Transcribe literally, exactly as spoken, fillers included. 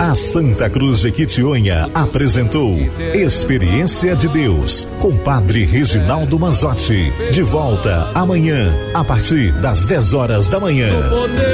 A Santa Cruz de Quitionha apresentou Experiência de Deus com Padre Reginaldo Manzotti. De volta amanhã, a partir das dez horas da manhã.